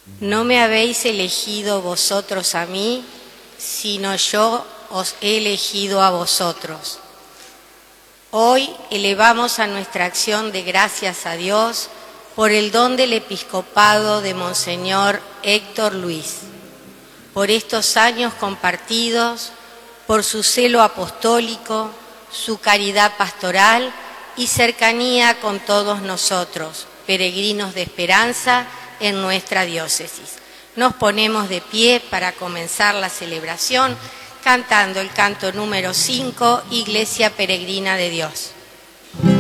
No me habéis elegido vosotros a mí, sino yo os he elegido a vosotros. Hoy elevamos a nuestra acción de gracias a Dios por el don del episcopado de Monseñor Héctor Luis, por estos años compartidos, por su celo apostólico, su caridad pastoral y cercanía con todos nosotros, peregrinos de esperanza en nuestra diócesis. Nos ponemos de pie para comenzar la celebración cantando el canto número 5, Iglesia Peregrina de Dios.